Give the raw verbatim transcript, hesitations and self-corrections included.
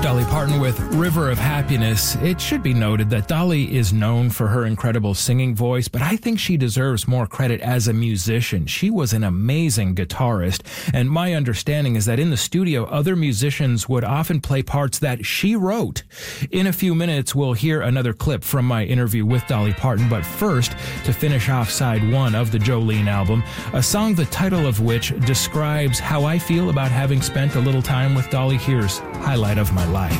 Dolly Parton with River of Happiness. It should be noted that Dolly is known for her incredible singing voice, but I think she deserves more credit as a musician. She was an amazing guitarist, and my understanding is that in the studio, other musicians would often play parts that she wrote. In a few minutes, we'll hear another clip from my interview with Dolly Parton, but first, to finish off side one of the Jolene album, a song the title of which describes how I feel about having spent a little time with Dolly. Here's Highlight of My Life.